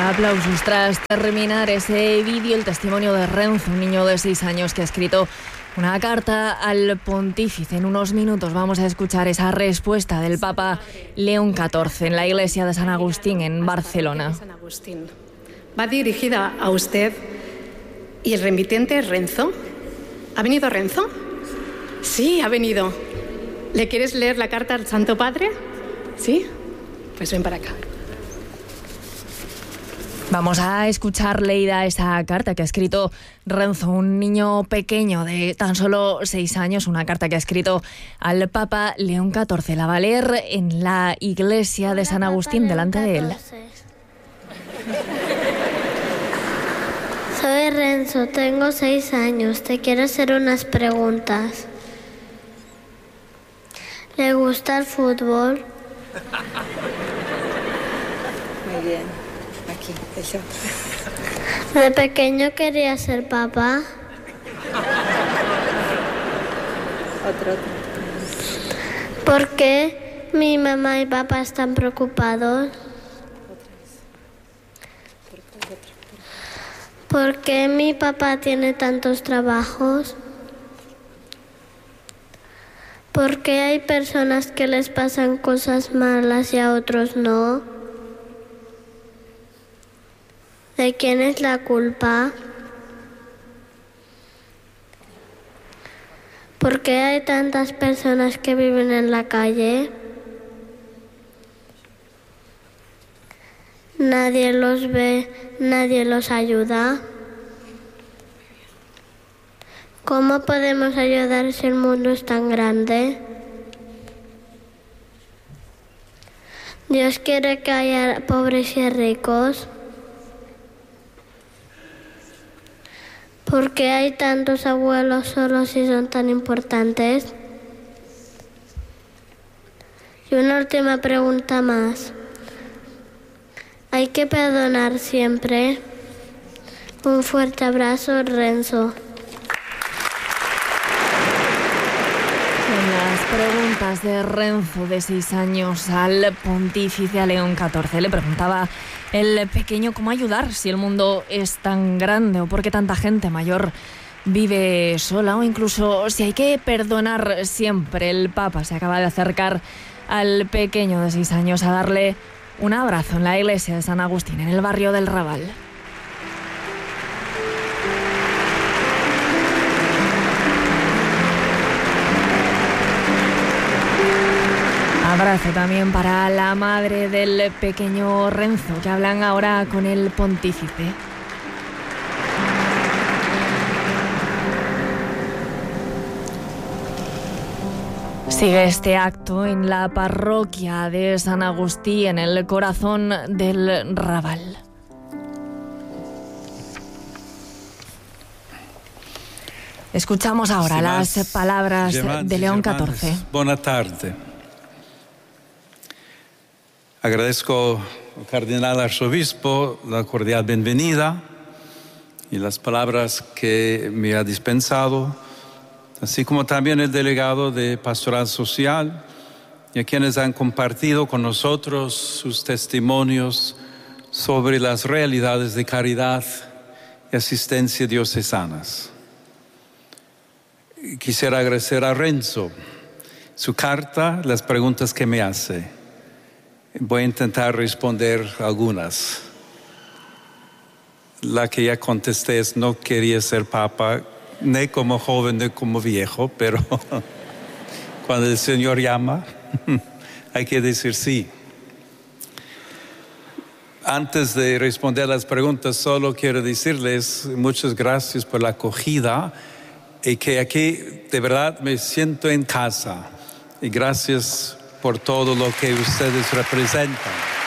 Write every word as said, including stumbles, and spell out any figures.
Aplausos tras terminar ese vídeo, el testimonio de Renzo, un niño de seis años que ha escrito una carta al pontífice. En unos minutos vamos a escuchar esa respuesta del Papa León catorce en la iglesia de San Agustín, en Barcelona. Va dirigida a usted y el remitente es Renzo. ¿Ha venido Renzo? Sí, ha venido. ¿Le quieres leer la carta al Santo Padre? ¿Sí? Pues ven para acá. Vamos a escuchar leída esa carta que ha escrito Renzo, un niño pequeño de tan solo seis años, una carta que ha escrito al Papa León catorce. La va a leer en la iglesia de San Agustín, delante de él. Soy Renzo, tengo seis años, te quiero hacer unas preguntas. ¿Le gusta el fútbol? Muy bien. Aquí, eso. De pequeño quería ser papá. Otro, otro. ¿Por qué mi mamá y papá están preocupados? ¿Por qué mi papá tiene tantos trabajos? ¿Por qué hay personas que les pasan cosas malas y a otros no? ¿De quién es la culpa? ¿Por qué hay tantas personas que viven en la calle? Nadie los ve, nadie los ayuda. ¿Cómo podemos ayudar si el mundo es tan grande? Dios quiere que haya pobres y ricos. ¿Por qué hay tantos abuelos solos y son tan importantes? Y una última pregunta más. ¿Hay que perdonar siempre? Un fuerte abrazo, Renzo. En las preguntas de Renzo, de seis años, al pontífice, a León catorce, le preguntaba el pequeño cómo ayudar si el mundo es tan grande, o por qué tanta gente mayor vive sola, o incluso si hay que perdonar siempre. El Papa se acaba de acercar al pequeño de seis años a darle un abrazo en la iglesia de San Agustín, en el barrio del Raval. Abrazo también para la madre del pequeño Renzo, que hablan ahora con el pontífice. Sigue este acto en la parroquia de San Agustín, en el corazón del Raval. Escuchamos ahora Estimados las palabras de León catorce. Buenas tardes. Agradezco al cardenal arzobispo la cordial bienvenida y las palabras que me ha dispensado, así como también el delegado de Pastoral Social y a quienes han compartido con nosotros sus testimonios sobre las realidades de caridad y asistencia diocesanas. Quisiera agradecer a Renzo su carta, las preguntas que me hace. Voy a intentar responder algunas. La que ya contesté es: no quería ser papa, ni como joven ni como viejo, pero cuando el Señor llama, hay que decir sí. Antes de responder las preguntas, solo quiero decirles muchas gracias por la acogida y que aquí de verdad me siento en casa. Y gracias por todo lo que ustedes representan.